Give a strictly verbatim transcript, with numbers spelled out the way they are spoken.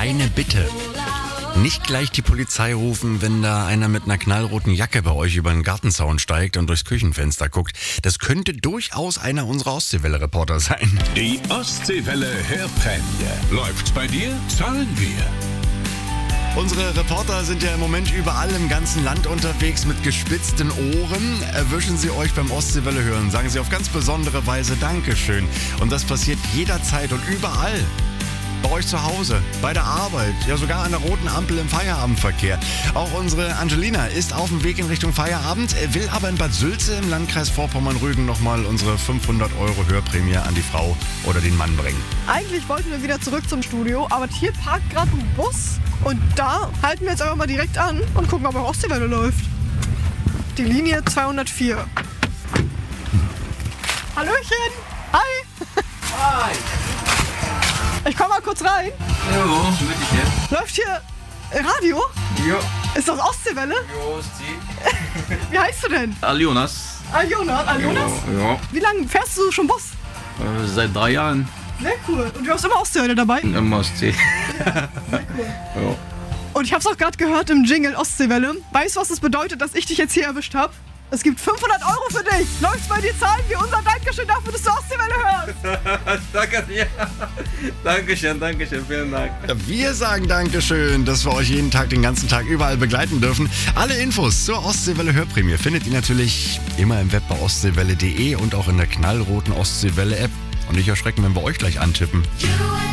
eine Bitte. Nicht gleich die Polizei rufen, wenn da einer mit einer knallroten Jacke bei euch über den Gartenzaun steigt und durchs Küchenfenster guckt. Das könnte durchaus einer unserer Ostseewelle-Reporter sein. Die Ostseewelle Hörprämie. Läuft's bei dir? Zahlen wir. Unsere Reporter sind ja im Moment überall im ganzen Land unterwegs mit gespitzten Ohren. Erwischen Sie euch beim Ostseewelle hören. Sagen Sie auf ganz besondere Weise Dankeschön. Und das passiert jederzeit und überall. Bei euch zu Hause, bei der Arbeit, ja sogar an der roten Ampel im Feierabendverkehr. Auch unsere Angelina ist auf dem Weg in Richtung Feierabend, will aber in Bad Sülze im Landkreis Vorpommern-Rügen nochmal unsere fünfhundert Euro Hörprämie an die Frau oder den Mann bringen. Eigentlich wollten wir wieder zurück zum Studio, aber hier parkt gerade ein Bus und da halten wir jetzt einfach mal direkt an und gucken, ob auch Ostseewelle läuft. Die Linie zweihundertvier. Hallöchen! Hi! Hi! Ich komm mal kurz rein. Jo, bitte. Läuft hier Radio? Jo. Ist das Ostseewelle? Jo, sie. Wie heißt du denn? Aljonas. Aljonas? Aljonas? Ja. Wie lange fährst du schon Bus? Äh, seit drei Jahren. Sehr cool. Und du hast immer Ostseewelle dabei? Im Ostsee. Sehr cool. Ja. Und ich hab's auch gerade gehört im Jingle Ostseewelle. Weißt du, was das bedeutet, dass ich dich jetzt hier erwischt habe? Es gibt fünfhundert Euro für dich. Läuft's bei dir, zahlen wir unser Dankeschön dafür, dass du Ostseewelle hörst. Danke dir. Dankeschön, Dankeschön, vielen Dank. Ja, wir sagen Dankeschön, dass wir euch jeden Tag, den ganzen Tag überall begleiten dürfen. Alle Infos zur Ostseewelle Hörprämie findet ihr natürlich immer im Web bei ostseewelle punkt de und auch in der knallroten Ostseewelle App. Und nicht erschrecken, wenn wir euch gleich antippen.